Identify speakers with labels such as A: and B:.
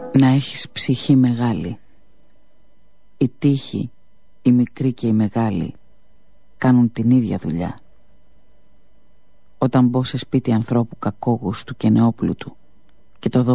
A: Να έχεις ψυχή μεγάλη. Η τύχη, η μικρή και η μεγάλη κάνουν την ίδια δουλειά. Όταν μπω σε σπίτι ανθρώπου κακόγουστου και νεόπλουτου και το δω